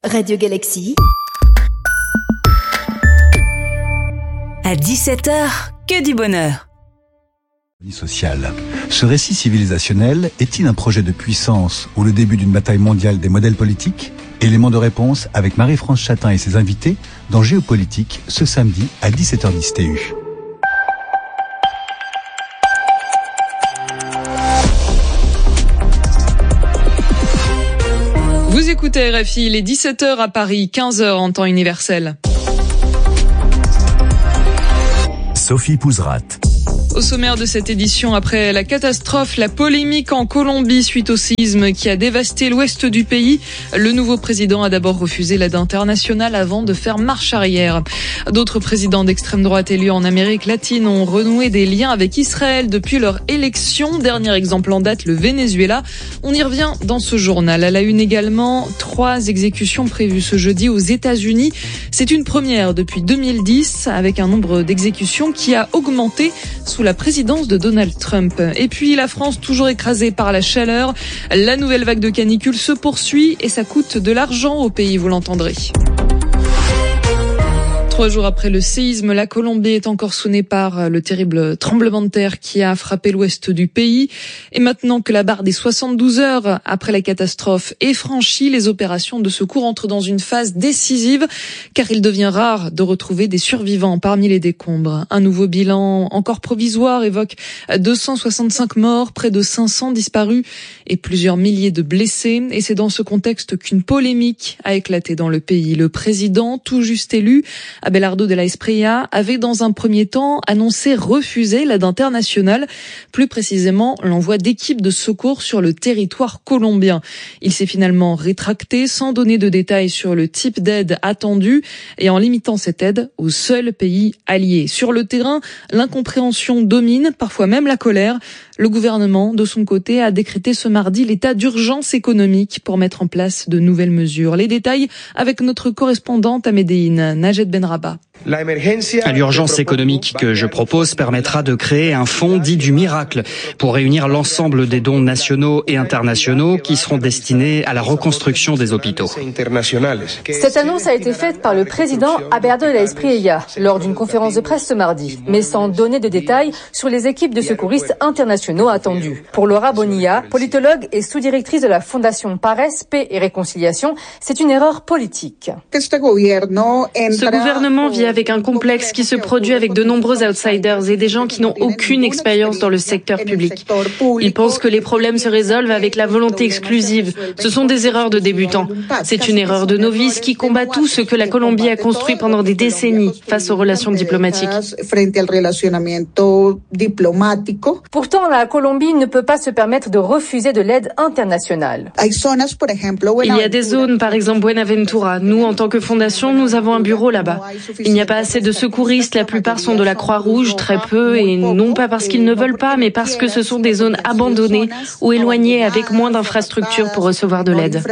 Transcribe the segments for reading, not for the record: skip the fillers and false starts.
Radio Galaxy. À 17h, que du bonheur. Sociale. Ce récit civilisationnel est-il un projet de puissance ou le début d'une bataille mondiale des modèles politiques ? Élément de réponse avec Marie-France Chatin et ses invités dans Géopolitique ce samedi à 17h10 TU. Vous écoutez RFI, il est 17h à Paris, 15h en temps universel. Sophie Pouzrat. Au sommaire de cette édition, après la catastrophe, la polémique en Colombie suite au séisme qui a dévasté l'ouest du pays, le nouveau président a d'abord refusé l'aide internationale avant de faire marche arrière. D'autres présidents d'extrême droite élus en Amérique latine ont renoué des liens avec Israël depuis leur élection. Dernier exemple en date, le Venezuela. On y revient dans ce journal. À la une également, 3 exécutions prévues ce jeudi aux États-Unis. C'est une première depuis 2010 avec un nombre d'exécutions qui a augmenté sous la présidence de Donald Trump. Et puis la France toujours écrasée par la chaleur. La nouvelle vague de canicule se poursuit et ça coûte de l'argent au pays, vous l'entendrez. 3 jours après le séisme, la Colombie est encore sonnée par le terrible tremblement de terre qui a frappé l'ouest du pays. Et maintenant que la barre des 72 heures après la catastrophe est franchie, les opérations de secours entrent dans une phase décisive car il devient rare de retrouver des survivants parmi les décombres. Un nouveau bilan encore provisoire évoque 265 morts, près de 500 disparus et plusieurs milliers de blessés. Et c'est dans ce contexte qu'une polémique a éclaté dans le pays. Le président, tout juste élu, Abelardo de la Espriella, avait dans un premier temps annoncé refuser l'aide internationale, plus précisément l'envoi d'équipes de secours sur le territoire colombien. Il s'est finalement rétracté sans donner de détails sur le type d'aide attendue et en limitant cette aide aux seuls pays alliés. Sur le terrain, l'incompréhension domine, parfois même la colère. Le gouvernement, de son côté, a décrété ce mardi l'état d'urgence économique pour mettre en place de nouvelles mesures. Les détails avec notre correspondante à Médéine, Najed Benraba. L'urgence économique que je propose permettra de créer un fonds dit du miracle pour réunir l'ensemble des dons nationaux et internationaux qui seront destinés à la reconstruction des hôpitaux. Cette annonce a été faite par le président Abelardo de la Espriella lors d'une conférence de presse ce mardi, mais sans donner de détails sur les équipes de secouristes internationaux attendues. Pour Laura Bonilla, politologue et sous-directrice de la Fondation Pares, Paix et Réconciliation, c'est une erreur politique. Ce gouvernement vit avec un complexe qui se produit avec de nombreux outsiders et des gens qui n'ont aucune expérience dans le secteur public. Ils pensent que les problèmes se résolvent avec la volonté exclusive. Ce sont des erreurs de débutants. C'est une erreur de novice qui combat tout ce que la Colombie a construit pendant des décennies face aux relations diplomatiques. Pourtant, la Colombie ne peut pas se permettre de refuser de l'aide internationale. Il y a des zones, par exemple Buenaventura. Nous, en tant que fondation, nous avons un bureau là-bas. Il n'y a pas assez de secouristes, la plupart sont de la Croix-Rouge, très peu, et non pas parce qu'ils ne veulent pas, mais parce que ce sont des zones abandonnées ou éloignées avec moins d'infrastructures pour recevoir de l'aide.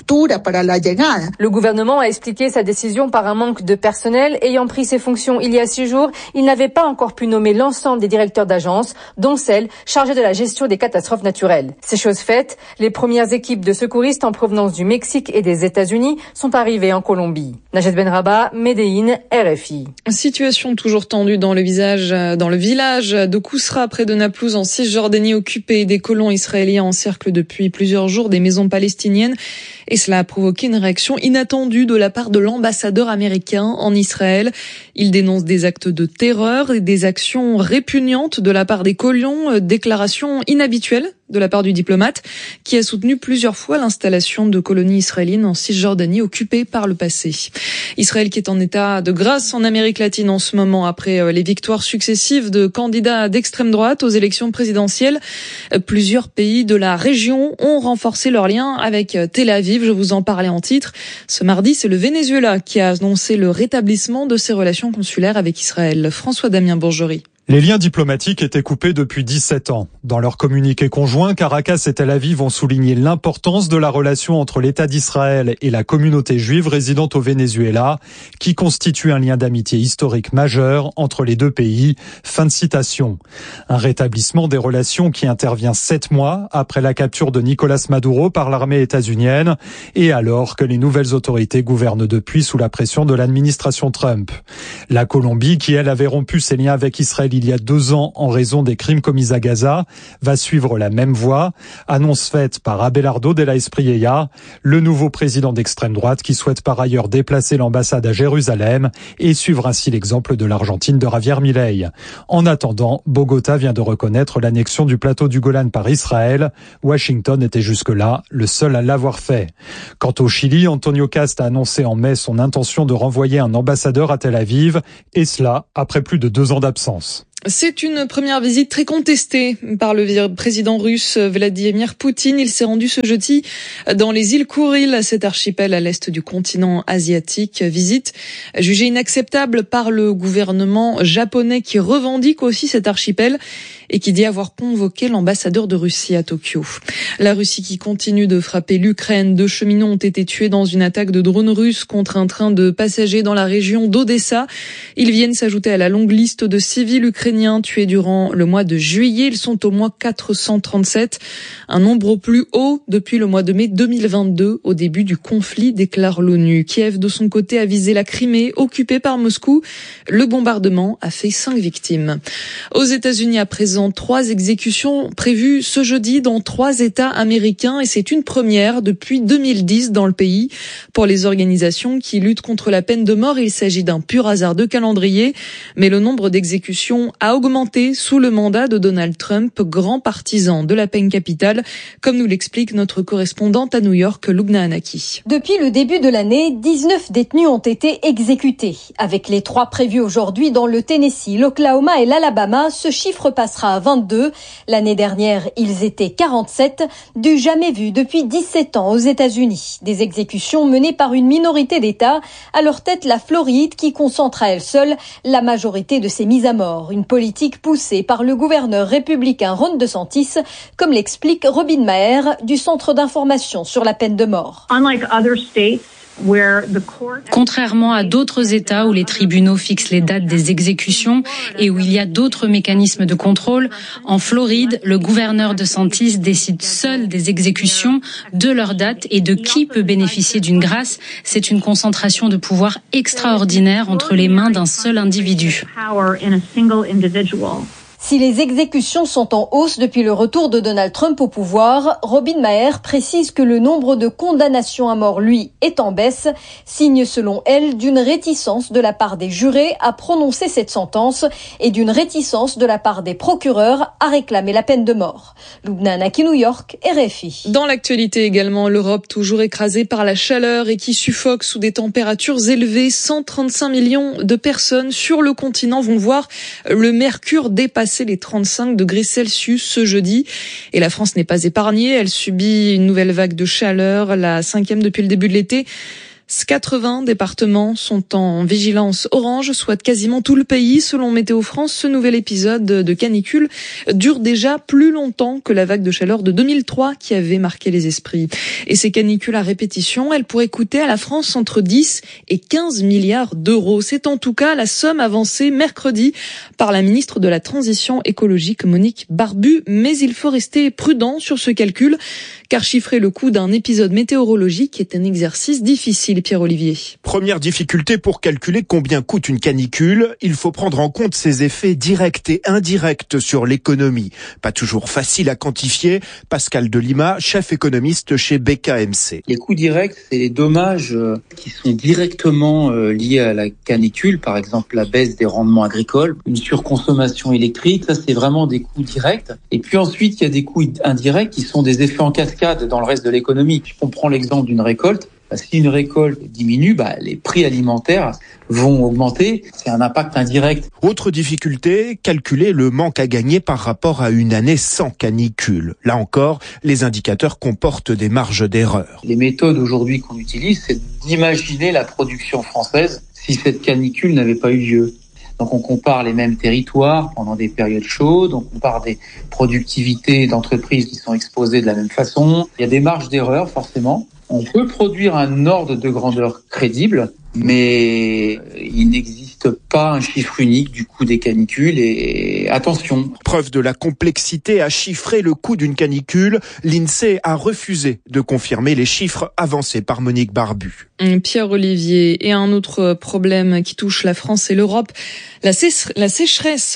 Le gouvernement a expliqué sa décision par un manque de personnel. Ayant pris ses fonctions il y a 6 jours, il n'avait pas encore pu nommer l'ensemble des directeurs d'agences, dont celle chargée de la gestion des catastrophes naturelles. C'est chose faite, les premières équipes de secouristes en provenance du Mexique et des États-Unis sont arrivées en Colombie. Najed Benraba, Médéine, RFI. Situation toujours tendue dans le village de Kousra, près de Naplouse, en Cisjordanie, occupée. Des colons israéliens encerclent depuis plusieurs jours des maisons palestiniennes. Et cela a provoqué une réaction inattendue de la part de l'ambassadeur américain en Israël. Il dénonce des actes de terreur et des actions répugnantes de la part des colons, déclaration inhabituelle de la part du diplomate qui a soutenu plusieurs fois l'installation de colonies israéliennes en Cisjordanie occupée par le passé. Israël qui est en état de grâce en Amérique latine en ce moment après les victoires successives de candidats d'extrême droite aux élections présidentielles. Plusieurs pays de la région ont renforcé leurs liens avec Tel Aviv. Je vous en parlais en titre. Ce mardi, c'est le Venezuela qui a annoncé le rétablissement de ses relations consulaires avec Israël. François Damien Bourgerie. Les liens diplomatiques étaient coupés depuis 17 ans. Dans leur communiqué conjoint, Caracas et Tel Aviv ont souligné l'importance de la relation entre l'État d'Israël et la communauté juive résidente au Venezuela, qui constitue un lien d'amitié historique majeur entre les deux pays. Fin de citation. Un rétablissement des relations qui intervient 7 mois après la capture de Nicolás Maduro par l'armée états-unienne et alors que les nouvelles autorités gouvernent depuis sous la pression de l'administration Trump. La Colombie, qui elle avait rompu ses liens avec Israël il y a 2 ans en raison des crimes commis à Gaza, va suivre la même voie. Annonce faite par Abelardo de la Espriella, le nouveau président d'extrême droite qui souhaite par ailleurs déplacer l'ambassade à Jérusalem et suivre ainsi l'exemple de l'Argentine de Javier Milei. En attendant, Bogota vient de reconnaître l'annexion du plateau du Golan par Israël. Washington était jusque-là le seul à l'avoir fait. Quant au Chili, Antonio Cast a annoncé en mai son intention de renvoyer un ambassadeur à Tel Aviv, et cela après plus de 2 ans d'absence. C'est une première visite très contestée par le président russe Vladimir Poutine. Il s'est rendu ce jeudi dans les îles Kouril, cet archipel à l'est du continent asiatique. Visite jugée inacceptable par le gouvernement japonais qui revendique aussi cet archipel et qui dit avoir convoqué l'ambassadeur de Russie à Tokyo. La Russie qui continue de frapper l'Ukraine. 2 cheminots ont été tués dans une attaque de drones russes contre un train de passagers dans la région d'Odessa. Ils viennent s'ajouter à la longue liste de civils ukrainiens tués durant le mois de juillet. Ils sont au moins 437, un nombre plus haut depuis le mois de mai 2022, au début du conflit, déclare l'ONU. Kiev, de son côté, a visé la Crimée, occupée par Moscou. Le bombardement a fait 5 victimes. Aux États-Unis, à présent, 3 exécutions prévues ce jeudi dans 3 États américains, et c'est une première depuis 2010 dans le pays. Pour les organisations qui luttent contre la peine de mort, il s'agit d'un pur hasard de calendrier, mais le nombre d'exécutions a augmenté sous le mandat de Donald Trump, grand partisan de la peine capitale, comme nous l'explique notre correspondante à New York, Lubna Anaki. Depuis le début de l'année, 19 détenus ont été exécutés. Avec les 3 prévus aujourd'hui dans le Tennessee, l'Oklahoma et l'Alabama, ce chiffre passera à 22. L'année dernière, ils étaient 47, du jamais vu depuis 17 ans aux États-Unis. Des exécutions menées par une minorité d'États, à leur tête la Floride qui concentre à elle seule la majorité de ces mises à mort. Une politique poussée par le gouverneur républicain Ron DeSantis, comme l'explique Robin Maher du Centre d'information sur la peine de mort. Contrairement à d'autres États où les tribunaux fixent les dates des exécutions et où il y a d'autres mécanismes de contrôle, en Floride, le gouverneur DeSantis décide seul des exécutions, de leur date et de qui peut bénéficier d'une grâce. C'est une concentration de pouvoir extraordinaire entre les mains d'un seul individu. Si les exécutions sont en hausse depuis le retour de Donald Trump au pouvoir, Robin Maher précise que le nombre de condamnations à mort, lui, est en baisse, signe selon elle d'une réticence de la part des jurés à prononcer cette sentence et d'une réticence de la part des procureurs à réclamer la peine de mort. Lubna Anaki, New York, RFI. Dans l'actualité également, l'Europe toujours écrasée par la chaleur et qui suffoque sous des températures élevées. 135 millions de personnes sur le continent vont voir le mercure dépasser les 35 degrés Celsius ce jeudi. Et la France n'est pas épargnée. Elle subit une nouvelle vague de chaleur, la 5e depuis le début de l'été. 80 départements sont en vigilance orange, soit quasiment tout le pays. Selon Météo France, ce nouvel épisode de canicule dure déjà plus longtemps que la vague de chaleur de 2003 qui avait marqué les esprits. Et ces canicules à répétition, elles pourraient coûter à la France entre 10 et 15 milliards d'euros. C'est en tout cas la somme avancée mercredi par la ministre de la Transition écologique Monique Barbu. Mais il faut rester prudent sur ce calcul, car chiffrer le coût d'un épisode météorologique est un exercice difficile. Pierre-Olivier. Première difficulté pour calculer combien coûte une canicule, il faut prendre en compte ses effets directs et indirects sur l'économie. Pas toujours facile à quantifier. Pascal Delima, chef économiste chez BKMC. Les coûts directs, c'est les dommages qui sont directement liés à la canicule, par exemple la baisse des rendements agricoles, une surconsommation électrique, ça c'est vraiment des coûts directs. Et puis ensuite, il y a des coûts indirects qui sont des effets en cascade dans le reste de l'économie. Si on prend l'exemple d'une récolte, si une récolte diminue, les prix alimentaires vont augmenter. C'est un impact indirect. Autre difficulté, calculer le manque à gagner par rapport à une année sans canicule. Là encore, les indicateurs comportent des marges d'erreur. Les méthodes aujourd'hui qu'on utilise, c'est d'imaginer la production française si cette canicule n'avait pas eu lieu. Donc on compare les mêmes territoires pendant des périodes chaudes, on compare des productivités d'entreprises qui sont exposées de la même façon. Il y a des marges d'erreur forcément. On peut produire un ordre de grandeur crédible, mais il n'existe pas un chiffre unique du coût des canicules et attention. Preuve de la complexité à chiffrer le coût d'une canicule, l'INSEE a refusé de confirmer les chiffres avancés par Monique Barbu. Pierre Olivier, et un autre problème qui touche la France et l'Europe, la sécheresse